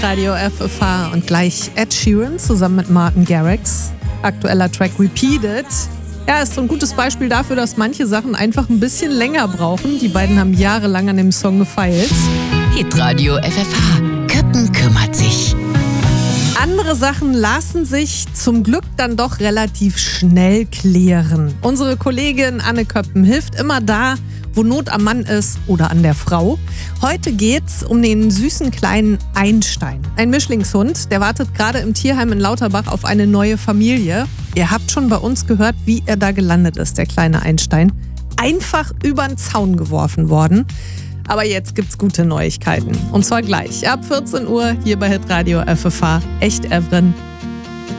Radio FFH und gleich Ed Sheeran zusammen mit Martin Garrix. Aktueller Track Repeated. Ja, ist so ein gutes Beispiel dafür, dass manche Sachen einfach ein bisschen länger brauchen. Die beiden haben jahrelang an dem Song gefeilt. Hitradio FFH. Köppen kümmert sich. Andere Sachen lassen sich zum Glück dann doch relativ schnell klären. Unsere Kollegin Anne Köppen hilft immer da, wo Not am Mann ist oder an der Frau. Heute geht's um den süßen kleinen Einstein. Ein Mischlingshund, der wartet gerade im Tierheim in Lauterbach auf eine neue Familie. Ihr habt schon bei uns gehört, wie er da gelandet ist, der kleine Einstein. Einfach über den Zaun geworfen worden. Aber jetzt gibt's gute Neuigkeiten. Und zwar gleich ab 14 Uhr hier bei Hitradio FFH. Echt Evren.